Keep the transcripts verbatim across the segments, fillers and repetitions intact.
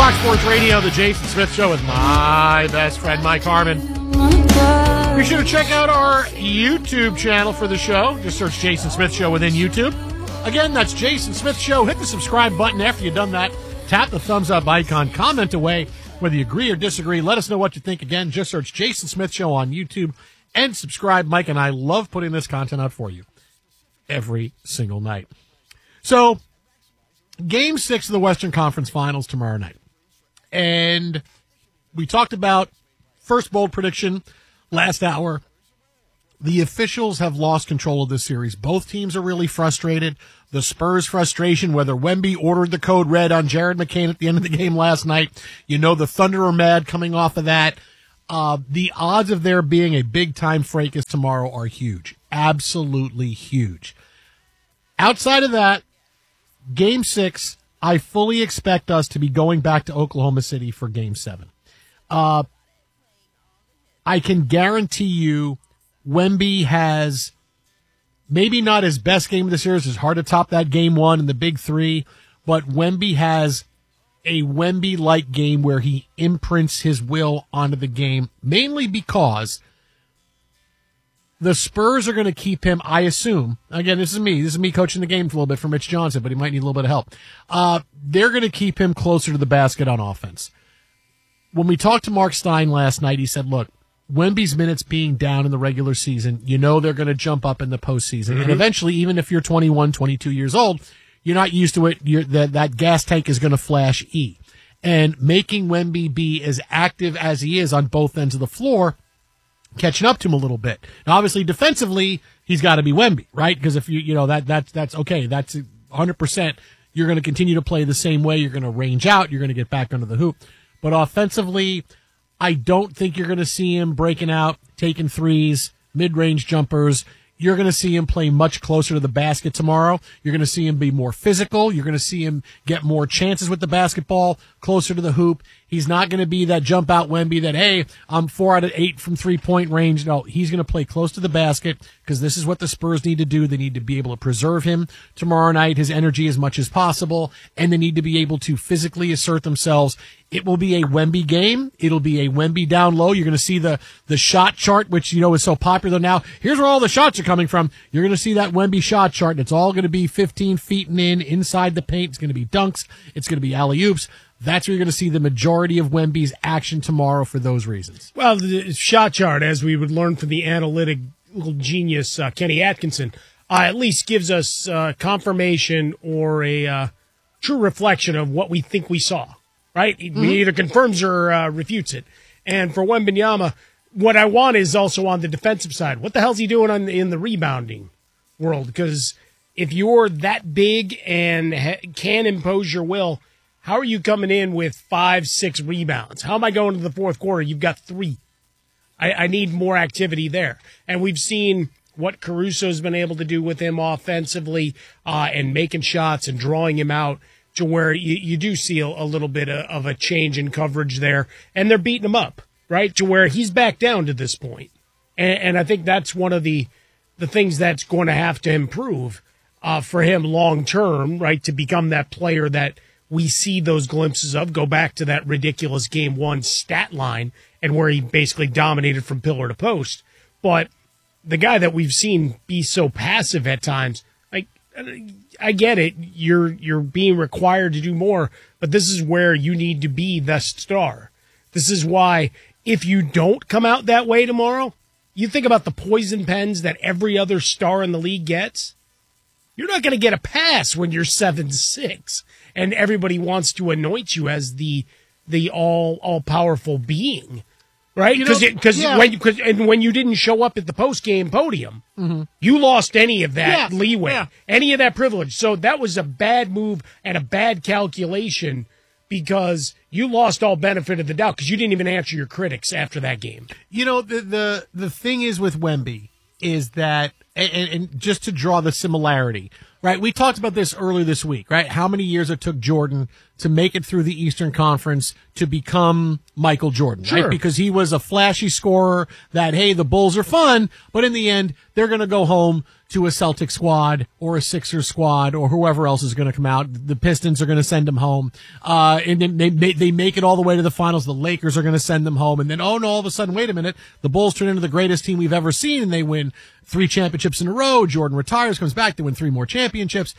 Fox Sports Radio, the Jason Smith Show with my best friend, Mike Harmon. Be sure to check out our YouTube channel for the show. Just search Jason Smith Show within YouTube. Again, that's Jason Smith Show. Hit the subscribe button after you've done that. Tap the thumbs up icon. Comment away whether you agree or disagree. Let us know what you think. Again, just search Jason Smith Show on YouTube and subscribe. Mike and I love putting this content out for you every single night. So, Game six of the Western Conference Finals tomorrow night. And we talked about first bold prediction last hour. The officials have lost control of this series. Both teams are really frustrated. The Spurs' frustration, whether Wemby ordered the code red on Jared McCain at the end of the game last night. You know the Thunder are mad coming off of that. Uh, the odds of there being a big-time fracas tomorrow are huge. Absolutely huge. Outside of that, Game six, I fully expect us to be going back to Oklahoma City for Game seven. Uh, I can guarantee you Wemby has maybe not his best game of the series. It's hard to top that Game one and the Big Three, but Wemby has a Wemby-like game where he imprints his will onto the game, mainly because the Spurs are going to keep him, I assume. Again, this is me. This is me coaching the game for a little bit for Mitch Johnson, but he might need a little bit of help. Uh, they're going to keep him closer to the basket on offense. When we talked to Mark Stein last night, he said, look, Wemby's minutes being down in the regular season, you know they're going to jump up in the postseason. Mm-hmm. And eventually, even if you're twenty-one, twenty-two years old, you're not used to it. You're, that, that gas tank is going to flash E. And making Wemby be as active as he is on both ends of the floor, catching up to him a little bit. Now, obviously, defensively, he's got to be Wemby, right? Because if you, you know, that, that's, that's okay. That's one hundred percent. You're going to continue to play the same way. You're going to range out. You're going to get back under the hoop. But offensively, I don't think you're going to see him breaking out, taking threes, mid-range jumpers. You're going to see him play much closer to the basket tomorrow. You're going to see him be more physical. You're going to see him get more chances with the basketball, closer to the hoop. He's not going to be that jump out Wemby that, hey, I'm four out of eight from three-point range. No, he's going to play close to the basket because this is what the Spurs need to do. They need to be able to preserve him tomorrow night, his energy as much as possible, and they need to be able to physically assert themselves. It will be a Wemby game. It'll be a Wemby down low. You're going to see the, the shot chart, which, you know, is so popular now. Here's where all the shots are coming from. You're going to see that Wemby shot chart, and it's all going to be fifteen feet and in, inside the paint. It's going to be dunks. It's going to be alley-oops. That's where you're going to see the majority of Wemby's action tomorrow for those reasons. Well, the shot chart, as we would learn from the analytical genius uh, Kenny Atkinson, uh, at least gives us uh, confirmation or a uh, true reflection of what we think we saw, right? Mm-hmm. He either confirms or uh, refutes it. And for Wembanyama, what I want is also on the defensive side. What the hell's he doing on, in the rebounding world? Because if you're that big and ha- can impose your will, how are you coming in with five, six rebounds? How am I going to the fourth quarter? You've got three. I, I need more activity there. And we've seen what Caruso's been able to do with him offensively uh, and making shots and drawing him out to where you, you do see a, a little bit of, of a change in coverage there. And they're beating him up, right, to where he's back down to this point. And, and I think that's one of the, the things that's going to have to improve uh, for him long term, right, to become that player that we see those glimpses of. Go back to that ridiculous game one stat line and where he basically dominated from pillar to post. But the guy that we've seen be so passive at times, like, I get it. You're, you're being required to do more, but this is where you need to be the star. This is why if you don't come out that way tomorrow, you think about the poison pens that every other star in the league gets. You're not going to get a pass when you're seven six and everybody wants to anoint you as the the all all powerful being, right? Because because yeah. when because and when you didn't show up at the post game podium, mm-hmm. you lost any of that yeah. leeway, yeah. any of that privilege. So that was a bad move and a bad calculation because you lost all benefit of the doubt because you didn't even answer your critics after that game. You know the the the thing is with Wemby is that. And, and just to draw the similarity, right? We talked about this earlier this week, right? How many years it took Jordan to make it through the Eastern Conference to become Michael Jordan, Sure. right? Because he was a flashy scorer that, hey, the Bulls are fun, but in the end, they're going to go home to a Celtic squad or a Sixers squad or whoever else is going to come out. The Pistons are going to send them home. Uh, and then they, they, they make it all the way to the finals. The Lakers are going to send them home. And then, oh no, all of a sudden, wait a minute. The Bulls turn into the greatest team we've ever seen and they win three championships in a row. Jordan retires, comes back, they win three more championships.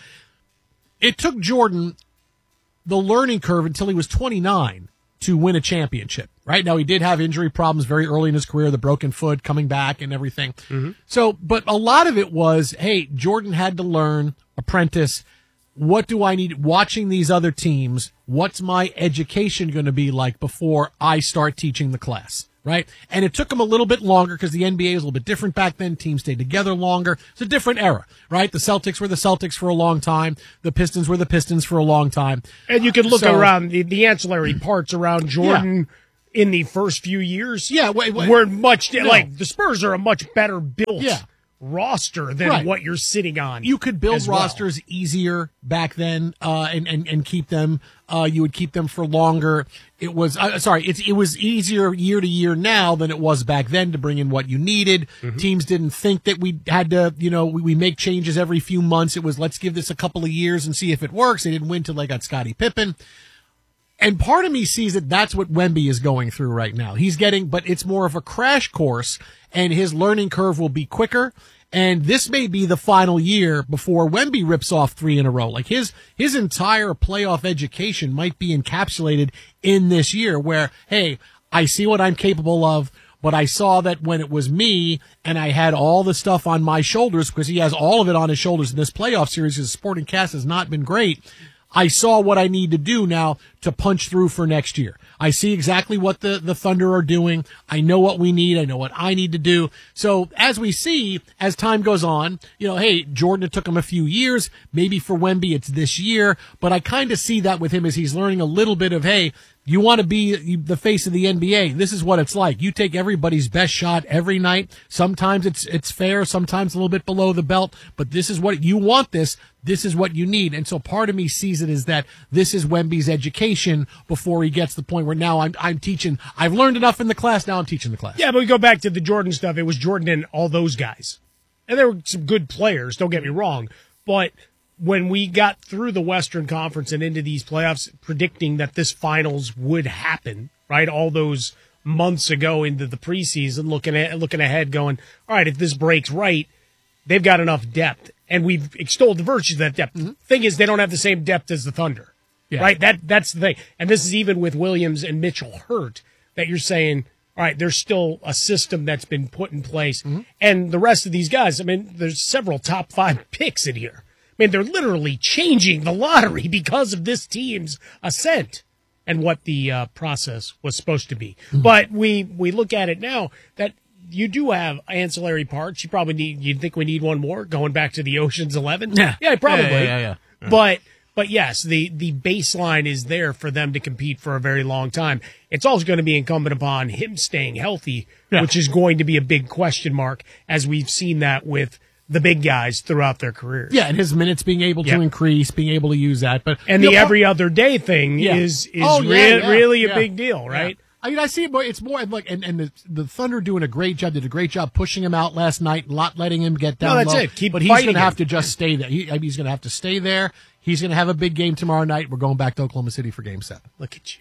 It took Jordan the learning curve until he was twenty-nine to win a championship, right? Now, he did have injury problems very early in his career, the broken foot, coming back and everything. Mm-hmm. So, but a lot of it was, hey, Jordan had to learn, apprentice, what do I need, watching these other teams, what's my education going to be like before I start teaching the class, right? And it took him a little bit longer because the N B A was a little bit different back then. Teams stayed together longer. It's a different era, right? The Celtics were the Celtics for a long time. The Pistons were the Pistons for a long time. And you can look So- around the, the ancillary parts around Jordan in the first few years. Yeah, wait, wait. were much No. like the Spurs are a much better built Yeah. roster than Right. what you're sitting on. You could build as well. rosters easier back then, uh, and, and, and keep them, uh, you would keep them for longer. It was, uh, sorry, it's, it was easier year to year now than it was back then to bring in what you needed. Mm-hmm. Teams didn't think that we had to, you know, we, we make changes every few months. It was, let's give this a couple of years and see if it works. They didn't win till they got Scottie Pippen. And part of me sees that that's what Wemby is going through right now. He's getting, but it's more of a crash course and his learning curve will be quicker. And this may be the final year before Wemby rips off three in a row. Like his, his entire playoff education might be encapsulated in this year where, hey, I see what I'm capable of, but I saw that when it was me and I had all the stuff on my shoulders because he has all of it on his shoulders in this playoff series. His supporting cast has not been great. I saw what I need to do now to punch through for next year. I see exactly what the, the Thunder are doing. I know what we need. I know what I need to do. So as we see, as time goes on, you know, hey, Jordan, it took him a few years. Maybe for Wemby, it's this year. But I kind of see that with him as he's learning a little bit of, hey, you want to be the face of the N B A. This is what it's like. You take everybody's best shot every night. Sometimes it's it's fair, sometimes a little bit below the belt, but this is what you want this. This is what you need. And so part of me sees it as that this is Wemby's education before he gets to the point where now I'm I'm teaching. I've learned enough in the class, now I'm teaching the class. Yeah, but we go back to the Jordan stuff. It was Jordan and all those guys. And there were some good players, don't get me wrong. But when we got through the Western Conference and into these playoffs, predicting that this finals would happen, right? All those months ago into the preseason, looking at looking ahead, going, all right, if this breaks right, they've got enough depth. And we've extolled the virtues of that depth. Mm-hmm. Thing is, they don't have the same depth as the Thunder. Yeah. Right? That that's the thing. And this is even with Williams and Mitchell hurt, that you're saying, all right, there's still a system that's been put in place. Mm-hmm. And the rest of these guys, I mean, there's several top five picks in here. I mean, they're literally changing the lottery because of this team's ascent and what the uh, process was supposed to be. Mm-hmm. But we we look at it now that you do have ancillary parts. You probably need, you'd think we need one more going back to the Ocean's Eleven? Yeah. Yeah, probably. Yeah, yeah, yeah, yeah. Yeah. But, but yes, the, the baseline is there for them to compete for a very long time. It's also going to be incumbent upon him staying healthy, yeah. which is going to be a big question mark, as we've seen that with the big guys throughout their careers. Yeah, and his minutes being able to Yep. increase, being able to use that. But And you the know, every other day thing Yeah. is is Oh, rea- yeah, yeah, really a yeah. big deal, right? Yeah. I mean, I see it more. It's more like, and, and the, the Thunder doing a great job, did a great job pushing him out last night, not letting him get down No, that's low. it. Keep but he's fighting going to have him. to just stay there. He, I mean, he's going to have to stay there. He's going to have a big game tomorrow night. We're going back to Oklahoma City for Game Seven. Look at you.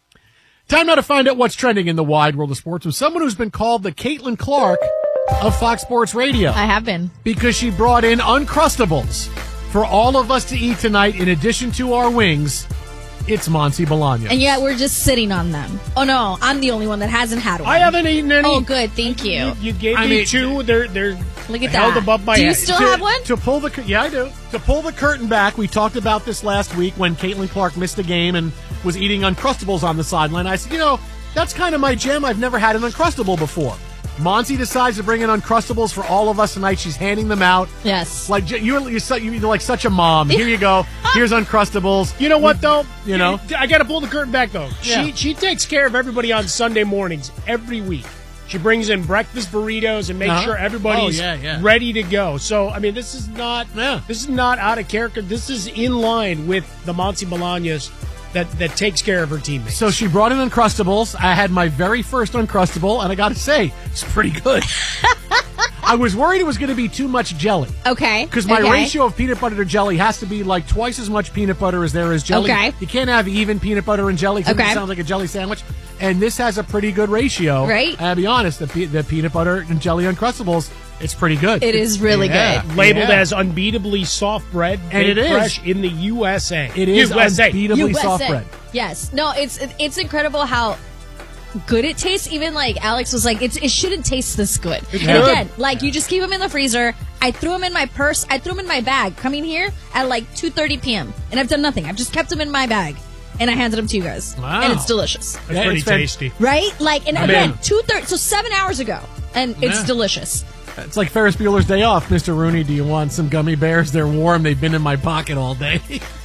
Time now to find out what's trending in the wide world of sports with someone who's been called the Caitlin Clark of Fox Sports Radio. I have been. Because she brought in Uncrustables for all of us to eat tonight in addition to our wings. It's Monty Bolaños. And yet we're just sitting on them. Oh, no. I'm the only one that hasn't had one. I haven't eaten any. Oh, good. Thank you. You, you gave I me mean, two. They're they're Look at held that. above my Do you head. still to, have one? To pull the cur- yeah, I do. To pull the curtain back, we talked about this last week when Caitlin Clark missed a game and was eating Uncrustables on the sideline. I said, you know, that's kind of my jam. I've never had an Uncrustable before. Monty decides to bring in Uncrustables for all of us tonight. She's handing them out. Yes. Like you're, you're, su- you're like such a mom. Here you go. Here's Uncrustables. You know what though? You know? I got to pull the curtain back though. Yeah. She she takes care of everybody on Sunday mornings every week. She brings in breakfast burritos and makes Uh-huh. sure everybody's Oh, yeah, yeah. ready to go. So I mean, this is not Yeah. this is not out of character. This is in line with the Monty Bolaños that, that takes care of her teammates. So she brought in Uncrustables. I had my very first Uncrustable, and I got to say, it's pretty good. I was worried it was going to be too much jelly. Okay. Because my okay. ratio of peanut butter to jelly has to be like twice as much peanut butter as there is jelly. Okay. You can't have even peanut butter and jelly because Okay. it sounds like a jelly sandwich. And this has a pretty good ratio. Right. I'll be honest, the, pe- the peanut butter and jelly Uncrustables, it's pretty good. It is really Yeah. good. Labeled Yeah. as unbeatably soft bread, And it baked is. fresh in the U S A. It is U S A. unbeatably U S A. soft bread. Yes. No, it's it's incredible how good it tastes. Even like Alex was like, it's, it shouldn't taste this good. It's and good. again, like you just keep them in the freezer. I threw them in my purse. I threw them in my bag. Coming here at like two thirty p.m. and I've done nothing. I've just kept them in my bag. And I handed them to you guys. Wow. And it's delicious. That's Yeah, pretty it's fan- tasty. Right? Like, and I'm again, in. two thirty, so seven hours ago. And it's Yeah. delicious. It's like Ferris Bueller's Day Off. Mister Rooney, do you want some gummy bears? They're warm. They've been in my pocket all day.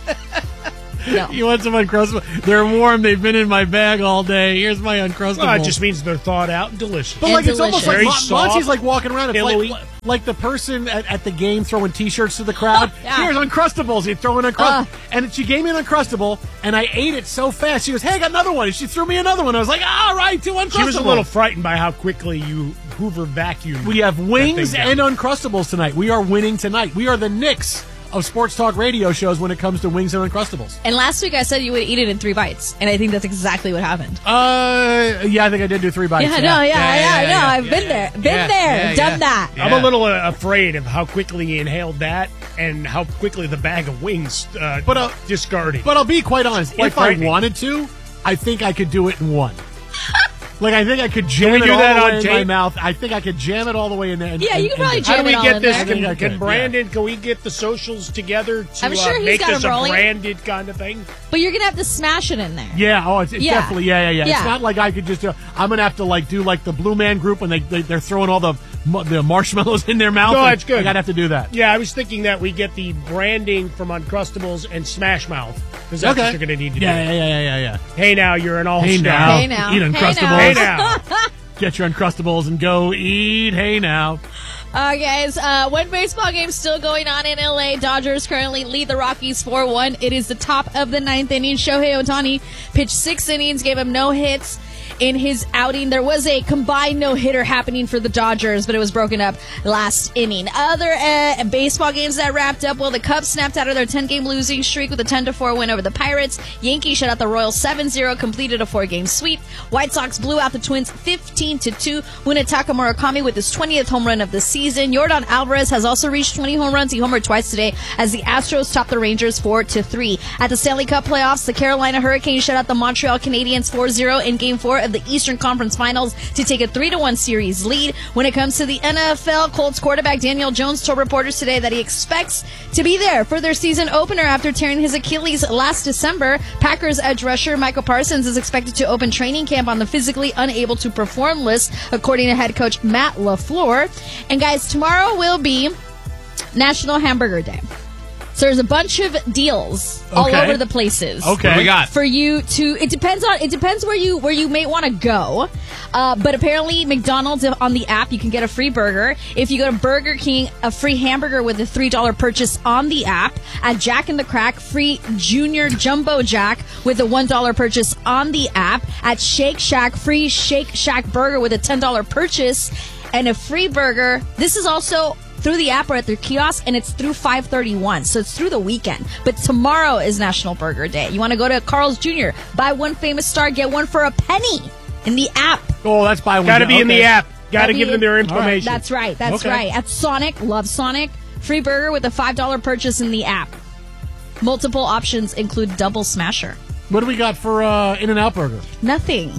No. You want some Uncrustables? They're warm. They've been in my bag all day. Here's my Uncrustable. Well, it just means they're thawed out and delicious. But And like it's almost like delicious. Mon- Very Monty's soft, like walking around. It's pillowy. like, like the person at, at the game throwing T-shirts to the crowd. Yeah. Here's Uncrustables. You throw an Uncrustable, Uh. and she gave me an Uncrustable, and I ate it so fast. She goes, "Hey, I got another one." And she threw me another one. I was like, "All right, two Uncrustables." She was a little frightened by how quickly you Hoover vacuumed. We have wings that thing and Uncrustables tonight. We are winning tonight. We are the Knicks of sports talk radio shows when it comes to wings and Uncrustables. And last week I said you would eat it in three bites. And I think that's exactly what happened. Uh, yeah, I think I did do three bites. Yeah, no, yeah, yeah, I know. yeah, I've yeah, been yeah, there. Been yeah, there. yeah, done yeah. that. Yeah. I'm a little uh, afraid of how quickly he inhaled that and how quickly the bag of wings uh, But, uh, discarded. But I'll be quite honest. Quite if I frightening. wanted to, I think I could do it in one. Like, I think I could jam we it do all that the on way in my tape? mouth. I think I could jam it all the way in there. And, Yeah, and- you can and- probably How do jam we it all get in this? there. I think I Can, could, can Brandon, can we get the socials together to I'm sure uh, he's make got this them a rolling. branded kind of thing? But you're going to have to smash it in there. Yeah, oh, it's, it's Yeah. definitely, yeah, yeah, yeah, Yeah. It's not like I could just do, I'm going to have to, like, do, like, the Blue Man Group when they, they, they're throwing all the mu- the marshmallows in their mouth. No, and- it's good. Like, I'd have to do that. Yeah, I was thinking that we get the branding from Uncrustables and Smash Mouth because that's Okay. what you're going to need to Yeah, do. yeah, yeah, yeah, yeah. Hey, now you're an all-star. Hey now. Hey now. Eat Hey Uncrustables. Hey now. Get your Uncrustables and go eat. Hey now. Uh, guys, uh, one baseball game still going on in L A. Dodgers currently lead the Rockies four one. It is the top of the ninth inning. Shohei Ohtani pitched six innings, gave him no hits in his outing. There was a combined no-hitter happening for the Dodgers, but it was broken up last inning. Other uh, baseball games that wrapped up, well, the Cubs snapped out of their ten-game losing streak with a ten to four win over the Pirates. Yankees shut out the Royals seven zero, completed a four-game sweep. White Sox blew out the Twins fifteen to two. Munetaka Murakami with his twentieth home run of the season. Yordan Alvarez has also reached twenty home runs. He homered twice today as the Astros topped the Rangers four to three. At the Stanley Cup playoffs, the Carolina Hurricanes shut out the Montreal Canadiens four zero in Game four of the Eastern Conference Finals to take a three to one series lead. When it comes to the N F L, Colts quarterback Daniel Jones told reporters today that he expects to be there for their season opener after tearing his Achilles last December. Packers edge rusher Michael Parsons is expected to open training camp on the physically unable to perform list, according to head coach Matt LaFleur. And guys, tomorrow will be National Hamburger Day. So there's a bunch of deals all Okay. over the places. Okay. What do we got? For you to, it depends on, it depends where you, where you may want to go. Uh, but apparently McDonald's on the app, you can get a free burger. If you go to Burger King, a free hamburger with a three dollar purchase on the app. At Jack in the Crack, free Junior Jumbo Jack with a one dollar purchase on the app. At Shake Shack, free Shake Shack burger with a ten dollar purchase and a free burger. This is also through the app or at their kiosk, and it's through five thirty-one, so it's through the weekend. But tomorrow is National Burger Day. You want to go to Carl's Junior, buy one famous star, get one for a penny in the app. Oh, that's by one. Got to be in the Okay. app. Got to Gotta give be them in- their information. That's right, that's Okay. right. At Sonic, love Sonic, free burger with a five dollar purchase in the app. Multiple options include Double Smasher. What do we got for uh, In-N-Out Burger? Nothing.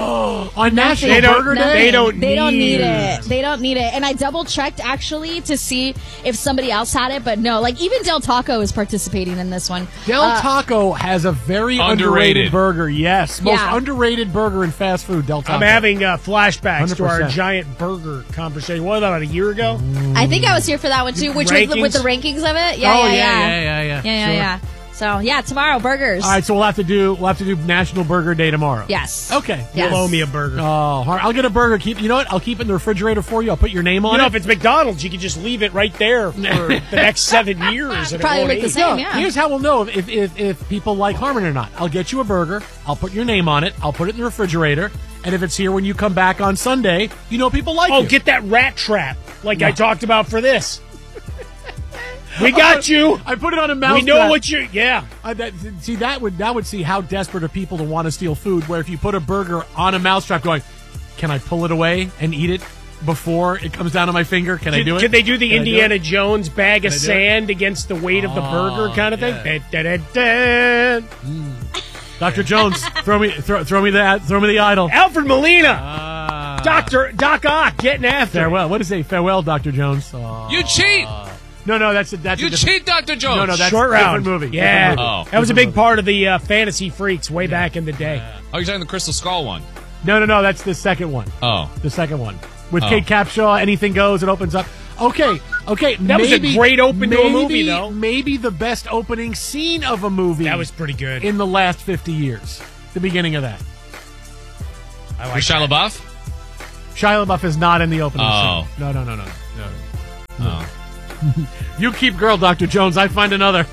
On National They don't- Burger nothing. Day? They don't They don't need need it. it. They don't need it. And I double checked actually to see if somebody else had it, but no. Like even Del Taco is participating in this one. Del Uh, Taco has a very underrated, Underrated. burger. Yes, most Yeah. underrated burger in fast food. Del Taco. I'm having uh, flashbacks to our one hundred percent. giant burger conversation. What, about a year ago? I think I was here for that one too, which was the, with the Rankings? rankings of it. Yeah, Oh, yeah, yeah, yeah, yeah, yeah, yeah. yeah, yeah, Sure. yeah. So yeah, tomorrow burgers. All right, so we'll have to do we'll have to do National Burger Day tomorrow. Yes. Okay. Yes. You'll owe me a burger. Oh, hard. I'll get a burger. Keep. You know what? I'll keep it in the refrigerator for you. I'll put your name on You know, it. if it's McDonald's, you can just leave it right there for the next seven years. And it Probably won't look the age. same. No, Yeah. Here's how we'll know if, if if people like Harmon or not. I'll get you a burger. I'll put your name on it. I'll put it in the refrigerator. And if it's here when you come back on Sunday, you know people like Oh, you. get that rat trap like I No. talked about for this. We got you. I put it on a mouse. We know trap. what you. Yeah. Uh, that, see, that would that would see how desperate are people to want to steal food. Where if you put a burger on a mousetrap, going, can I pull it away and eat it before it comes down to my finger? Can I do it? Could they do the Can I do Indiana it? Jones bag of Can I do sand against the weight of the burger kind of yeah. thing? Da, da, da, da. Doctor Jones, throw me throw, throw me that throw me the idol. Alfred Molina, Ah. Doctor Doc Ock, getting after it. Farewell. What is it? Farewell, Doctor Jones. Oh. You cheat! No, no, that's a, that's You a different, cheat, Doctor Jones! No, no, that's Short a different round movie. Yeah, Different movie. Oh. that was a Different big movie. part of the uh, Fantasy Freaks way back in the day. Oh, you're talking the Crystal Skull one. No, no, no, that's the second one. Oh. The second one with Oh. Kate Capshaw. Anything goes. It opens up. Okay, okay. That was a maybe, great open to a maybe, movie, though. Maybe the best opening scene of a movie. That was pretty good. in the last fifty years. The beginning of that. I With Shia LaBeouf? Shia LaBeouf is not in the opening Oh. scene. No, no, no, no, no. Oh. You keep girl, Doctor Jones. I find another.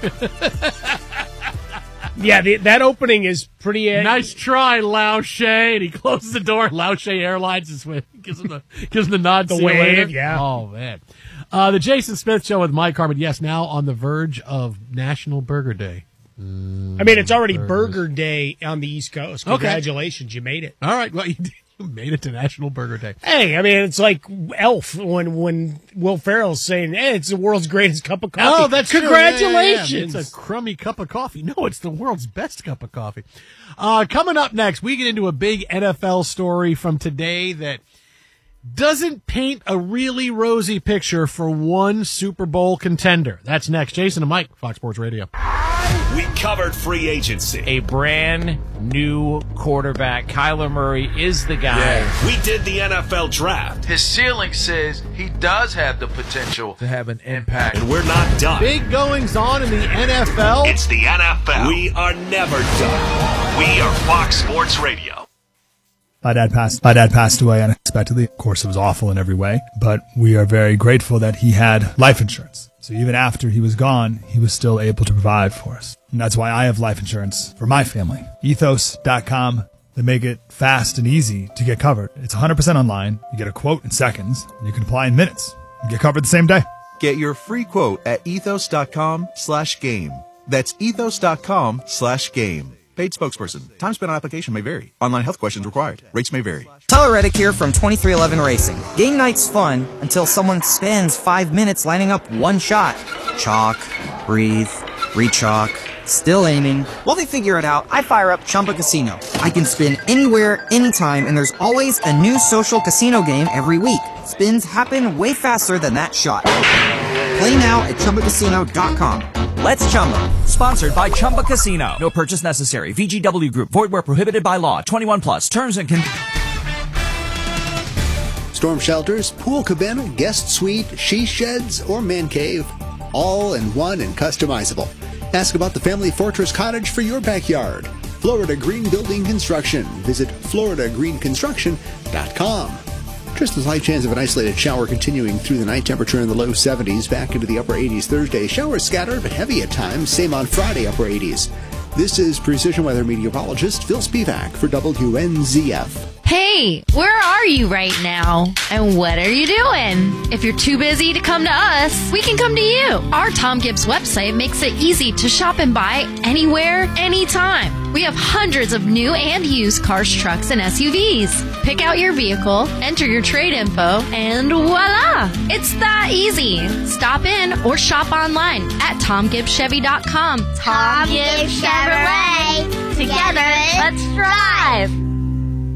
Yeah, the, that opening is pretty. Uh, Nice try, Lao She. And he closes the door. Lao She Airlines is with. Gives him the gives him the nod. The see you wave, later. yeah. Oh man. Uh, the Jason Smith Show with Mike Harmon. Yes, now on the verge of National Burger Day. I mean, it's already Burger Day on the East Coast. Okay. Congratulations, you made it. All right. Well, you, did- you made it to National Burger Day. Hey, I mean, it's like Elf when when Will Ferrell's saying, "Hey, it's the world's greatest cup of coffee." Oh, that's true. congratulations. Yeah, yeah, yeah. It's a crummy cup of coffee. No, it's the world's best cup of coffee. Uh, coming up next, we get into a big N F L story from today that doesn't paint a really rosy picture for one Super Bowl contender. That's next. Jason and Mike, Fox Sports Radio. We covered free agency. A brand new quarterback. Kyler Murray is the guy. We did the N F L draft. His ceiling says he does have the potential to have an impact. And we're not done. Big goings on in the N F L. It's the N F L. We are never done. We are Fox Sports Radio. My dad passed. My dad passed away unexpectedly. Of course, it was awful in every way, but we are very grateful that he had life insurance. So even after he was gone, he was still able to provide for us. And that's why I have life insurance for my family. Ethos dot com. They make it fast and easy to get covered. It's one hundred percent online. You get a quote in seconds, and you can apply in minutes. You get covered the same day. Get your free quote at ethos.com slash game. That's ethos.com slash game. Paid spokesperson. Time spent on application may vary. Online health questions required. Rates may vary. Tyler Reddick here from twenty-three eleven Racing. Game night's fun until someone spends five minutes lining up one shot. Chalk, breathe, re-chalk, still aiming. While they figure it out, I fire up Chumba Casino. I can spin anywhere, anytime, and there's always a new social casino game every week. Spins happen way faster than that shot. Play now at Chumba Casino dot com. Let's Chumba. Sponsored by Chumba Casino. No purchase necessary. V G W Group. Void where prohibited by law. twenty-one plus. Terms and conditions. Storm shelters, pool cabana, guest suite, she sheds, or man cave. All in one and customizable. Ask about the Family Fortress Cottage for your backyard. Florida Green Building Construction. Visit florida green construction dot com. Just a slight chance of an isolated shower continuing through the night. Temperature in the low seventies, back into the upper eighties Thursday. Showers scattered but heavy at times. Same on Friday, upper eighties. This is Precision Weather meteorologist Phil Spivak for W N Z F. Hey, where are you right now? And what are you doing? If you're too busy to come to us, we can come to you. Our Tom Gibbs website makes it easy to shop and buy anywhere, anytime. We have hundreds of new and used cars, trucks, and S U Vs. Pick out your vehicle, enter your trade info, and voila! It's that easy. Stop in or shop online at tom gibbs chevy dot com. Tom Gibbs Chevrolet. Together, let's drive.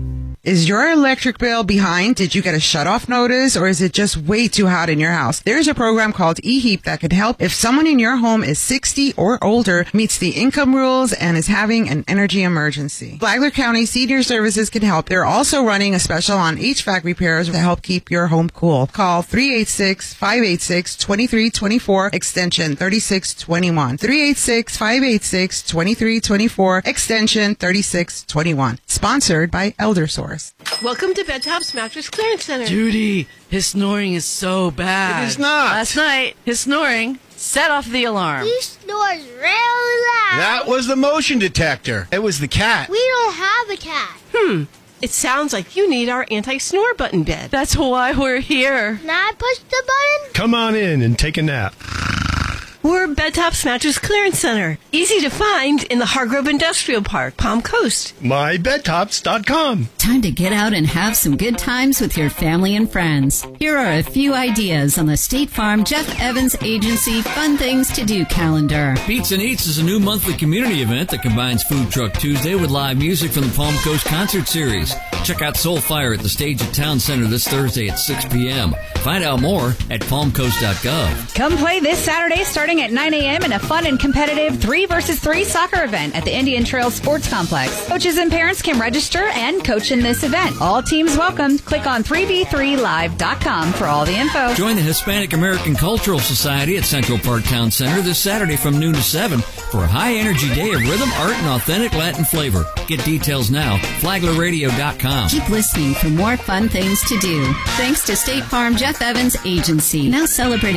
Is your electric bill behind? Did you get a shutoff notice, or is it just way too hot in your house? There's a program called eHeap that could help if someone in your home is sixty or older, meets the income rules, and is having an energy emergency. Flagler County Senior Services can help. They're also running a special on H V A C repairs to help keep your home cool. Call three eight six, five eight six, two three two four, extension thirty-six twenty-one. three eight six, five eight six, two three two four, extension thirty-six twenty-one. Sponsored by Elder Source. Welcome to Bedtop's Mattress Clearance Center. Judy, his snoring is so bad. It is not. Last night, his snoring set off the alarm. He snores real loud. That was the motion detector. It was the cat. We don't have a cat. Hmm. It sounds like you need our anti-snore button bed. That's why we're here. Can I push the button? Come on in and take a nap. We're Bedtop's Mattress Clearance Center. Easy to find in the Hargrove Industrial Park, Palm Coast. my bed tops dot com. Time to get out and have some good times with your family and friends. Here are a few ideas on the State Farm Jeff Evans Agency Fun Things to Do calendar. Beats and Eats is a new monthly community event that combines Food Truck Tuesday with live music from the Palm Coast Concert Series. Check out Soul Fire at the stage at Town Center this Thursday at six p.m. Find out more at palm coast dot gov. Come play this Saturday starting at nine a.m. in a fun and competitive three versus three soccer event at the Indian Trail Sports Complex. Coaches and parents can register and coach in this event. All teams welcome. Click on three v three live dot com for all the info. Join the Hispanic American Cultural Society at Central Park Town Center this Saturday from noon to seven for a high-energy day of rhythm, art, and authentic Latin flavor. Get details now, flagler radio dot com. Keep listening for more fun things to do. Thanks to State Farm Jeff Evans Agency, now celebrating